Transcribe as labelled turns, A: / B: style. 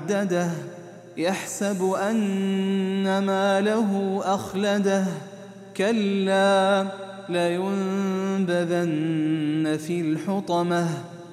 A: عدده يحسب أن ماله أخلده كلا لينبذن في الحطمة